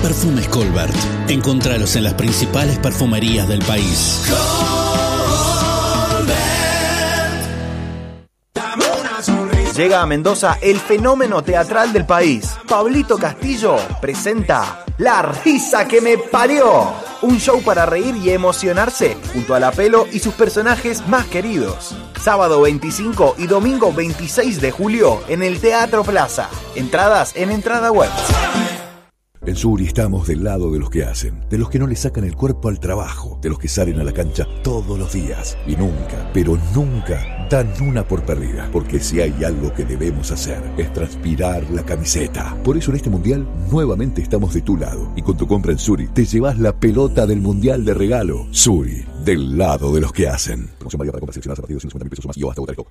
Perfumes Colbert. Encontralos en las principales perfumerías del país. Llega a Mendoza el fenómeno teatral del país. Pablito Castillo presenta La Risa que me parió. Un show para reír y emocionarse junto a La Pelo y sus personajes más queridos. Sábado 25 y domingo 26 de julio en el Teatro Plaza. Entradas en Entrada Web. En Suri estamos del lado de los que hacen, de los que no le sacan el cuerpo al trabajo, de los que salen a la cancha todos los días y nunca, pero nunca dan una por perdida, porque si hay algo que debemos hacer es transpirar la camiseta. Por eso en este mundial nuevamente estamos de tu lado y con tu compra en Suri te llevas la pelota del mundial de regalo. Suri, del lado de los que hacen. Promoción válida para compras seleccionadas a partir de 150.000 pesos o más y o hasta otra.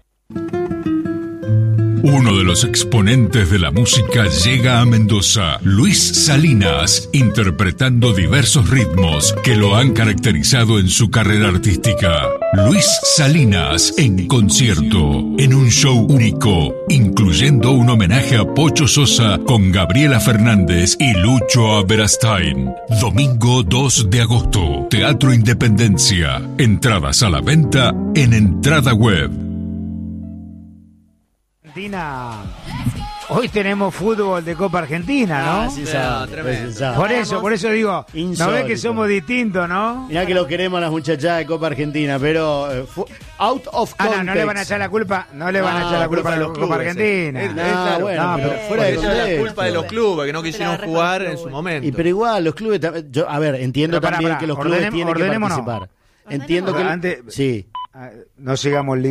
Uno de los exponentes de la música llega a Mendoza, Luis Salinas, interpretando diversos ritmos que lo han caracterizado en su carrera artística. Luis Salinas en concierto, en un show único, incluyendo un homenaje a Pocho Sosa con Gabriela Fernández y Lucho Aberastain. Domingo 2 de agosto, Teatro Independencia. Entradas a la venta en Entrada Web. Hoy tenemos fútbol de Copa Argentina, ¿no? Sí, Por eso digo, insólito. ¿No ves que somos distintos, no? Mirá que lo queremos a las muchachadas de Copa Argentina, pero out of context. No le van a echar la culpa, a la culpa a la Copa Argentina. Pero fuera de contexto. Es la culpa de los clubes que no quisieron jugar en su momento. Pero igual, los clubes, entiendo también que los clubes tienen que participar. Entiendo que... Antes, sí. No sigamos